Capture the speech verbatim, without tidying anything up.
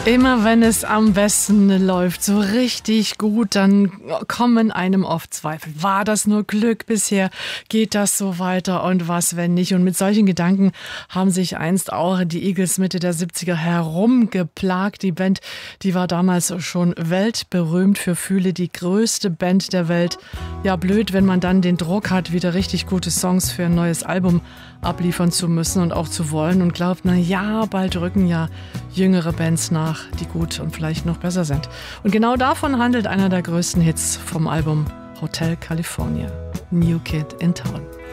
Immer wenn es am besten läuft, so richtig gut, dann kommen einem oft Zweifel. War das nur Glück bisher? Geht das so weiter? Und was, wenn nicht? Und mit solchen Gedanken haben sich einst auch die Eagles Mitte der siebziger herumgeplagt. Die Band, die war damals schon weltberühmt, für viele die größte Band der Welt. Ja, blöd, wenn man dann den Druck hat, wieder richtig gute Songs für ein neues Album abliefern zu müssen und auch zu wollen und glaubt, na ja, bald rücken ja jüngere Bands nach, die gut und vielleicht noch besser sind. Und genau davon handelt einer der größten Hits vom Album Hotel California, New Kid in Town.